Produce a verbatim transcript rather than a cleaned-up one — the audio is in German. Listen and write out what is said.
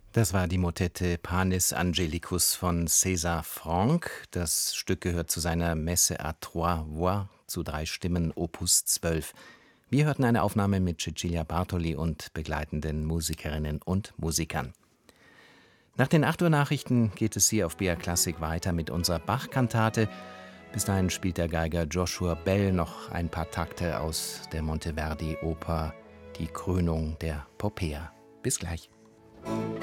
Das war die Motette Panis Angelicus von César Franck. Das Stück gehört zu seiner Messe à trois voix, zu drei Stimmen, Opus zwölf. Wir hörten eine Aufnahme mit Cecilia Bartoli und begleitenden Musikerinnen und Musikern. Nach den acht Uhr Nachrichten geht es hier auf B R Klassik weiter mit unserer Bach-Kantate. Bis dahin spielt der Geiger Joshua Bell noch ein paar Takte aus der Monteverdi-Oper Die Krönung der Popea. Bis gleich.